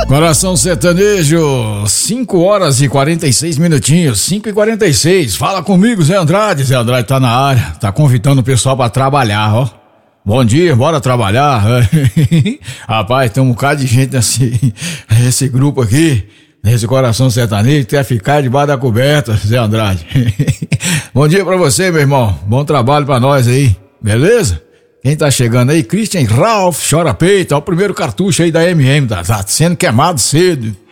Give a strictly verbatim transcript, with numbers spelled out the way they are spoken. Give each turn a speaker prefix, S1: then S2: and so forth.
S1: Coração Sertanejo, cinco horas e quarenta e seis minutinhos, cinco e quarenta e seis. Fala comigo, Zé Andrade. Zé Andrade tá na área, tá convidando o pessoal pra trabalhar, ó. Bom dia, bora trabalhar. Rapaz, tem um bocado de gente nesse esse grupo aqui, nesse Coração Sertanejo, que quer ficar debaixo da coberta, Zé Andrade. Bom dia pra você, meu irmão. Bom trabalho pra nós aí, beleza? Quem tá chegando aí? Christian Ralph, chora peito, é o primeiro cartucho aí da M M, tá, tá sendo queimado cedo.